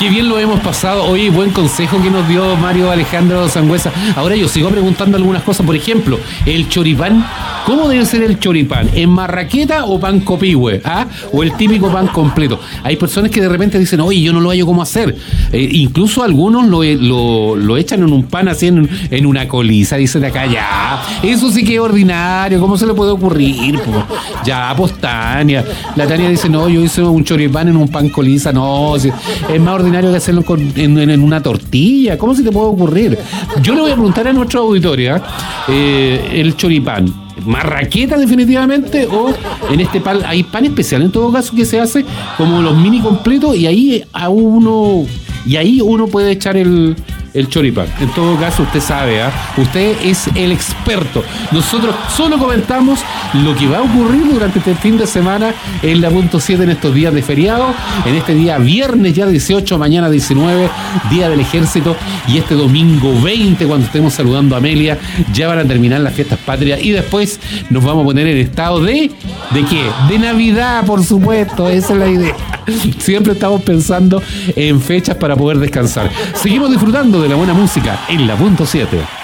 Qué bien lo hemos pasado. Oye, buen consejo que nos dio Mario Alejandro Sangüesa. Ahora yo sigo preguntando algunas cosas. Por ejemplo, el choripán. ¿Cómo debe ser el choripán? ¿En marraqueta o pan copihue? ¿Ah? ¿O el típico pan completo? Hay personas que de repente dicen, oye, yo no lo hallo cómo hacer. Incluso algunos lo echan en un pan así en una coliza. Dicen acá, ya. Eso sí que es ordinario. ¿Cómo se le puede ocurrir? Po? Ya, pues Tania. La Tania dice, no, yo hice un choripán en un pan coliza. No, es más ordinario que hacerlo en una tortilla. ¿Cómo se te puede ocurrir? Yo le voy a preguntar a nuestra auditoria el choripán. ¿Marraqueta definitivamente? ¿O en este pan hay pan especial en todo caso que se hace como los mini completos y ahí uno puede echar el choripán? En todo caso usted sabe, usted es el experto. Nosotros solo comentamos lo que va a ocurrir durante este fin de semana en la punto 7 en estos días de feriado, en este día viernes ya 18, mañana 19, Día del Ejército, y este domingo 20 cuando estemos saludando a Amelia ya van a terminar las fiestas patrias y después nos vamos a poner en estado ¿de qué? De Navidad, por supuesto, esa es la idea. Siempre estamos pensando en fechas para poder descansar. Seguimos disfrutando de la buena música en la punto 7.